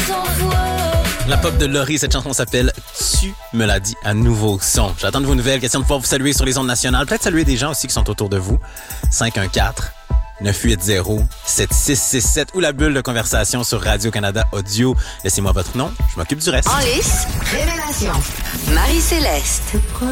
La pop de Laurie, cette chanson s'appelle Tu me l'as dit à nouveau son. J'attends de vos nouvelles, question de pouvoir vous saluer sur les ondes nationales. Peut-être saluer des gens aussi qui sont autour de vous. 514-980-7667 ou la bulle de conversation sur Radio-Canada Audio. Laissez-moi votre nom, je m'occupe du reste. En lice, révélation. Marie-Céleste.